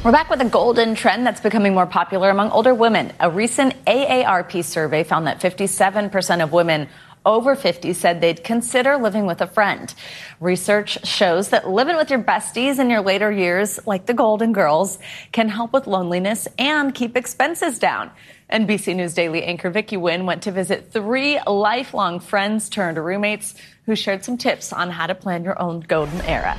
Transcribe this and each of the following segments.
We're back with a golden trend that's becoming more popular among older women. A recent AARP survey found that 57% of women over 50 said they'd consider living with a friend. Research shows that living with your besties in your later years, like the Golden Girls, can help with loneliness and keep expenses down. NBC News Daily anchor Vicky Nguyen went to visit 3 lifelong friends turned roommates who shared some tips on how to plan your own golden era.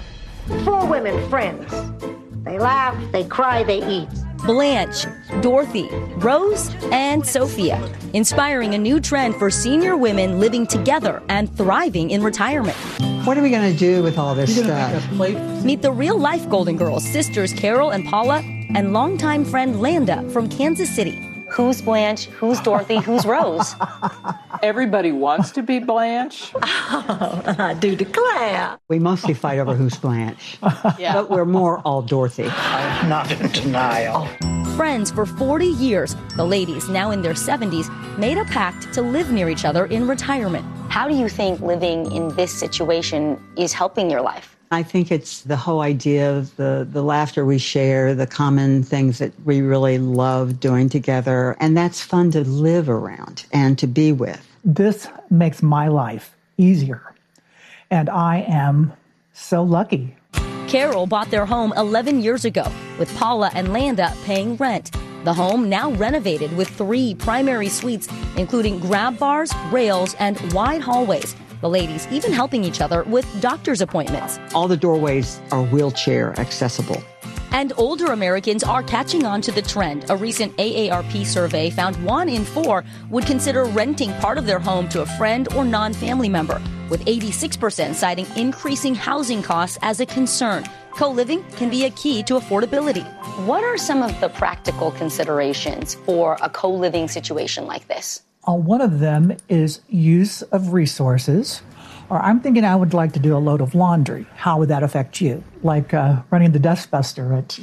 4 women friends. They laugh, they cry, they eat. Blanche, Dorothy, Rose, and Sophia, inspiring a new trend for senior women living together and thriving in retirement. What are we going to do with all this stuff? Meet the real-life Golden Girls, sisters Carol and Paula, and longtime friend Landa from Kansas City. Who's Blanche? Who's Dorothy? Who's Rose? Everybody wants to be Blanche. Oh, I do declare. We mostly fight over who's Blanche, but we're more all Dorothy. I'm not in denial. Friends for 40 years, the ladies, now in their 70s, made a pact to live near each other in retirement. How do you think living in this situation is helping your life? I think it's the whole idea of the laughter we share, the common things that we really love doing together. And that's fun to live around and to be with. This makes my life easier. And I am so lucky. Carol bought their home 11 years ago, with Paula and Landa paying rent. The home now renovated with 3 primary suites, including grab bars, rails, and wide hallways. The ladies even helping each other with doctor's appointments. All the doorways are wheelchair accessible. And older Americans are catching on to the trend. A recent AARP survey found 1 in 4 would consider renting part of their home to a friend or non-family member, with 86% citing increasing housing costs as a concern. Co-living can be a key to affordability. What are some of the practical considerations for a co-living situation like this? One of them is use of resources. Or I'm thinking I would like to do a load of laundry. How would that affect you? Like running the dustbuster at,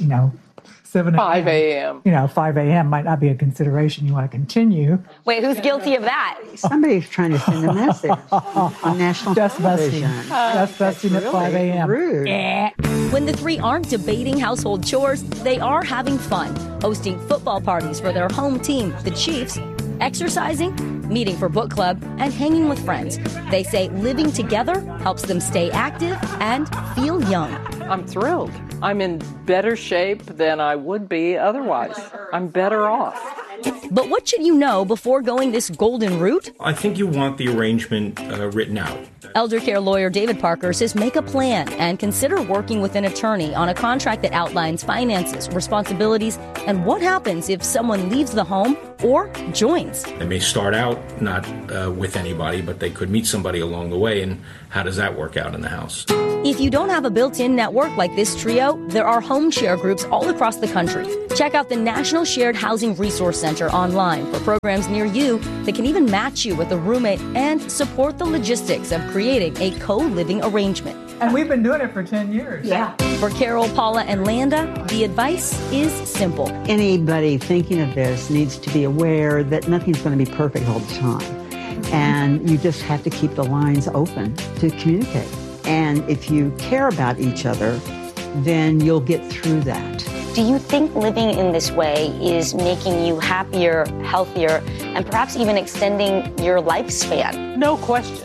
7 5 a.m. 5 a.m. might not be a consideration you want to continue. Wait, who's guilty of that? Somebody's trying to send a message on national television. Dustbusting at 5 a.m. Rude. When the 3 aren't debating household chores, they are having fun, hosting football parties for their home team, the Chiefs, exercising, meeting for book club, and hanging with friends. They say living together helps them stay active and feel young. I'm thrilled. I'm in better shape than I would be otherwise. I'm better off. But what should you know before going this golden route? I think you want the arrangement written out. Elder care lawyer David Parker says make a plan and consider working with an attorney on a contract that outlines finances, responsibilities, and what happens if someone leaves the home or joins. They may start out not with anybody, but they could meet somebody along the way, and how does that work out in the house? If you don't have a built-in network like this trio, there are home share groups all across the country. Check out the National Shared Housing Resource Center online for programs near you that can even match you with a roommate and support the logistics of creating a co-living arrangement. And we've been doing it for 10 years. Yeah. For Carol, Paula, and Landa, the advice is simple. Anybody thinking of this needs to be aware that nothing's going to be perfect all the time. And you just have to keep the lines open to communicate. And if you care about each other, then you'll get through that. Do you think living in this way is making you happier, healthier, and perhaps even extending your lifespan? No question.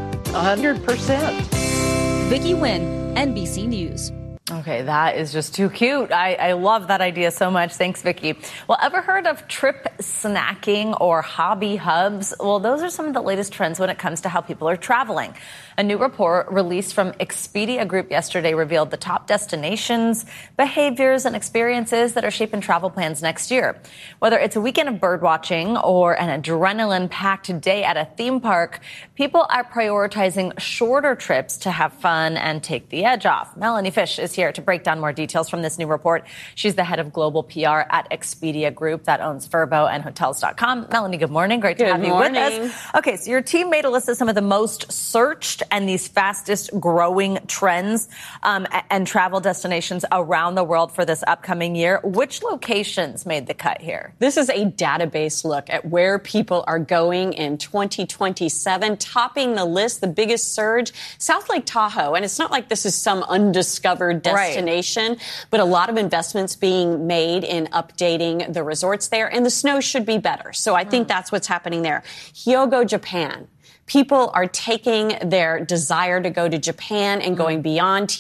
100%. Vicky Nguyen, NBC News. Okay, that is just too cute. I love that idea so much. Thanks, Vicky. Well, ever heard of trip snacking or hobby hubs? Well, those are some of the latest trends when it comes to how people are traveling. A new report released from Expedia Group yesterday revealed the top destinations, behaviors, and experiences that are shaping travel plans next year. Whether it's a weekend of bird watching or an adrenaline-packed day at a theme park, people are prioritizing shorter trips to have fun and take the edge off. Melanie Fish is here to break down more details from this new report. She's the head of global PR at Expedia Group that owns Vrbo and Hotels.com. Melanie, good morning. Great to have you with us. Okay, so your team made a list of some of the most searched and these fastest growing trends and travel destinations around the world for this upcoming year. Which locations made the cut here? This is a database look at where people are going in 2027. Topping the list, the biggest surge, South Lake Tahoe. And it's not like this is some undiscovered destination, but a lot of investments being made in updating the resorts there, and the snow should be better. So I think that's what's happening there. Hyogo, Japan. People are taking their desire to go to Japan and going beyond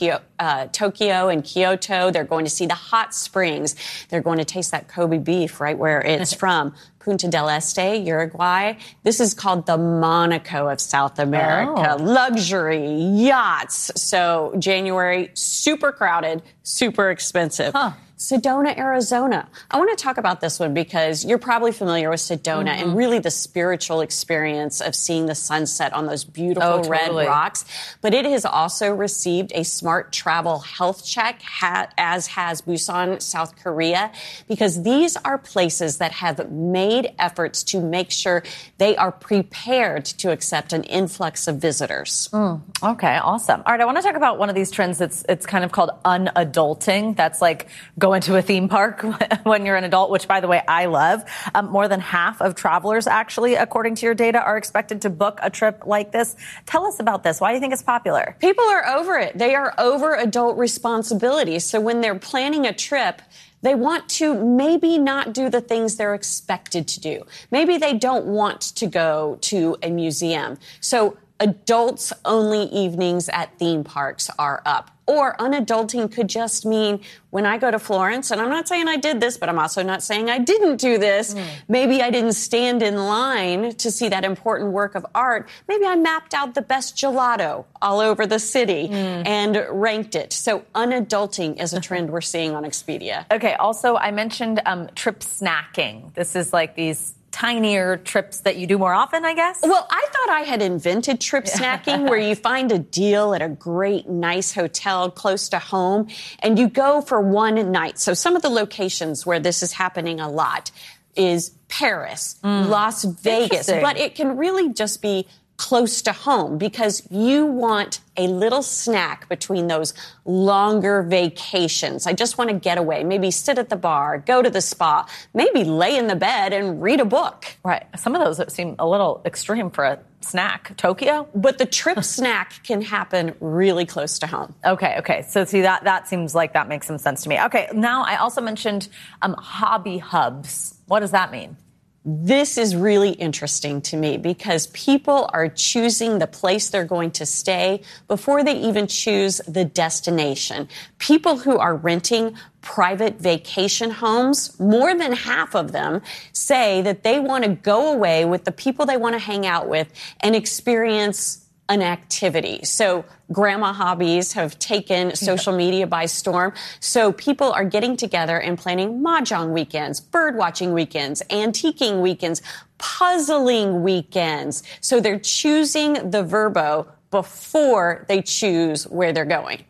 Tokyo and Kyoto. They're going to see the hot springs. They're going to taste that Kobe beef right where it's from. Punta del Este, Uruguay. This is called the Monaco of South America. Oh. Luxury, yachts. So January, super crowded, super expensive. Sedona, Arizona. I want to talk about this one because you're probably familiar with Sedona and really the spiritual experience of seeing the sunset on those beautiful red rocks. But it has also received a smart travel health check, as has Busan, South Korea, because these are places that have made efforts to make sure they are prepared to accept an influx of visitors. Okay, awesome. All right, I want to talk about one of these trends it's kind of called unadulting. That's like going to a theme park when you're an adult, which, by the way, I love. More than half of travelers, actually, according to your data, are expected to book a trip like this. Tell us about this. Why do you think it's popular? People are over it. They are over adult responsibilities. So when they're planning a trip, they want to maybe not do the things they're expected to do. Maybe they don't want to go to a museum. So adults-only evenings at theme parks are up. Or unadulting could just mean when I go to Florence, and I'm not saying I did this, but I'm also not saying I didn't do this. Maybe I didn't stand in line to see that important work of art. Maybe I mapped out the best gelato all over the city and ranked it. So unadulting is a trend we're seeing on Expedia. Okay, also, I mentioned trip snacking. This is like these tinier trips that you do more often, I guess? Well, I thought I had invented trip snacking, where you find a deal at a great, nice hotel close to home, and you go for one night. So some of the locations where this is happening a lot is Paris, Las Vegas, but it can really just be close to home because you want a little snack between those longer vacations. I just want to get away, maybe sit at the bar, go to the spa, maybe lay in the bed and read a book. Right. Some of those seem a little extreme for a snack. Tokyo? But the trip snack can happen really close to home. Okay. So see, that seems like that makes some sense to me. Okay, now I also mentioned hobby hubs. What does that mean? This is really interesting to me because people are choosing the place they're going to stay before they even choose the destination. People who are renting private vacation homes, more than half of them say that they want to go away with the people they want to hang out with and experience an activity. So grandma hobbies have taken social media by storm. So people are getting together and planning mahjong weekends, bird watching weekends, antiquing weekends, puzzling weekends. So they're choosing the Vrbo before they choose where they're going.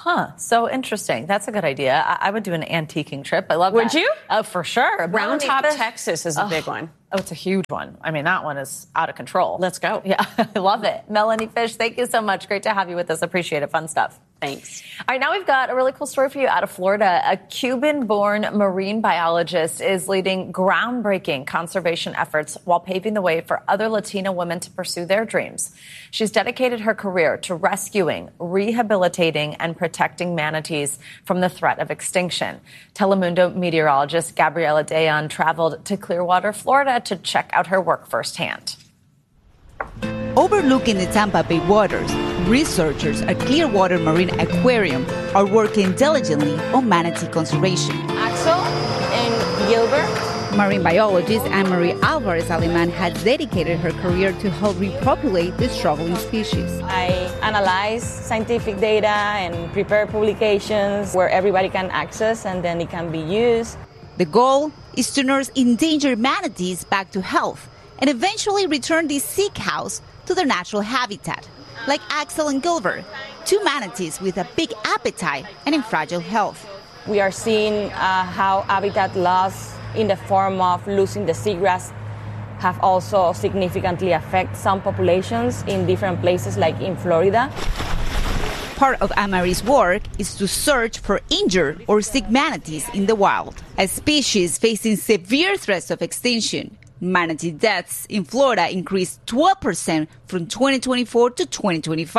So interesting. That's a good idea. I would do an antiquing trip. I love that. Would you? For sure. Round Top, Texas is a big one. Oh, it's a huge one. I mean, that one is out of control. Let's go. Yeah, I love it. Melanie Fish, thank you so much. Great to have you with us. Appreciate it. Fun stuff. Thanks. All right, now we've got a really cool story for you out of Florida. A Cuban-born marine biologist is leading groundbreaking conservation efforts while paving the way for other Latina women to pursue their dreams. She's dedicated her career to rescuing, rehabilitating, and protecting manatees from the threat of extinction. Telemundo meteorologist Gabriela Dayon traveled to Clearwater, Florida to check out her work firsthand. Overlooking the Tampa Bay waters, researchers at Clearwater Marine Aquarium are working diligently on manatee conservation. Axel and Gilbert. Marine biologist Anne-Marie Alvarez Aleman has dedicated her career to help repopulate the struggling species. I analyze scientific data and prepare publications where everybody can access and then it can be used. The goal is to nurse endangered manatees back to health and eventually return these sea cows to their natural habitat, like Axel and Gilbert, two manatees with a big appetite and in fragile health. We are seeing how habitat loss in the form of losing the seagrass have also significantly affected some populations in different places, like in Florida. Part of Anne-Marie's work is to search for injured or sick manatees in the wild, a species facing severe threats of extinction. Manatee deaths in Florida increased 12% from 2024 to 2025.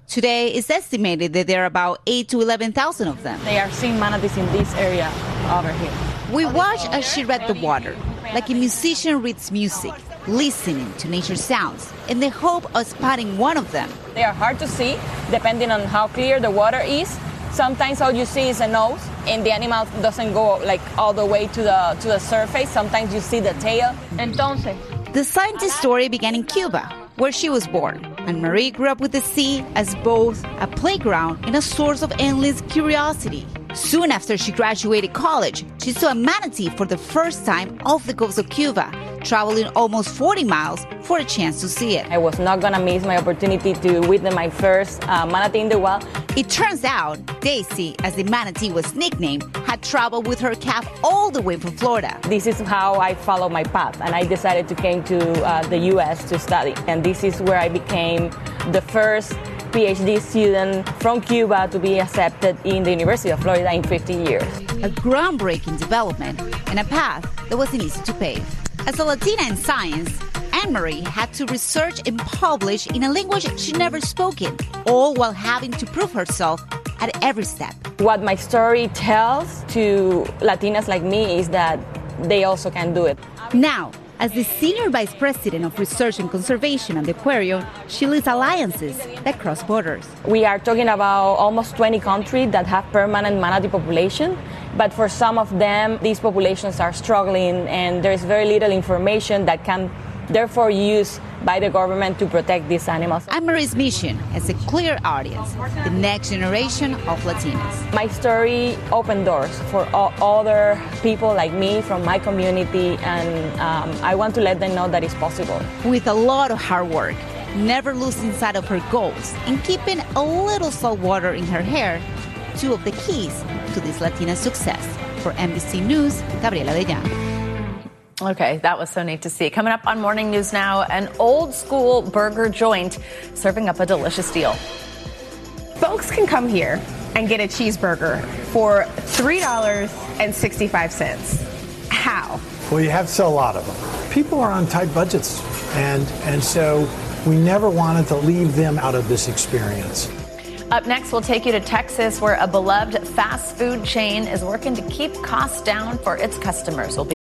Today, it's estimated that there are about 8 to 11,000 of them. They are seeing manatees in this area over here. We watch as she read the water, like a musician reads music, listening to nature sounds in the hope of spotting one of them. They are hard to see, depending on how clear the water is. Sometimes all you see is a nose, and the animal doesn't go like all the way to the surface. Sometimes you see the tail. Entonces, the scientist's story began in Cuba, where she was born. And Marie grew up with the sea as both a playground and a source of endless curiosity. Soon after she graduated college, she saw a manatee for the first time off the coast of Cuba, traveling almost 40 miles for a chance to see it. I was not going to miss my opportunity to witness my first manatee in the wild. It turns out Daisy, as the manatee was nicknamed, had traveled with her calf all the way from Florida. This is how I followed my path, and I decided to come to the U.S. to study. And this is where I became the first PhD student from Cuba to be accepted in the University of Florida in 15 years. A groundbreaking development and a path that wasn't easy to pave. As a Latina in science, Anne-Marie had to research and publish in a language she'd never spoken, all while having to prove herself at every step. What my story tells to Latinas like me is that they also can do it. Now, as the Senior Vice President of Research and Conservation at the aquarium, she leads alliances that cross borders. We are talking about almost 20 countries that have permanent manatee population, but for some of them, these populations are struggling and there is very little information that can therefore used by the government to protect these animals. Anne-Marie's mission has a clear audience, the next generation of Latinas. My story opened doors for other people like me from my community, and I want to let them know that it's possible. With a lot of hard work, never losing sight of her goals, and keeping a little salt water in her hair, two of the keys to this Latina success. For NBC News, Gabriela De Llano. Okay, that was so neat to see. Coming up on Morning News Now, an old school burger joint serving up a delicious deal. Folks can come here and get a cheeseburger for $3.65. How? Well, you have to sell a lot of them. People are on tight budgets, and so we never wanted to leave them out of this experience. Up next, we'll take you to Texas, where a beloved fast food chain is working to keep costs down for its customers. We'll be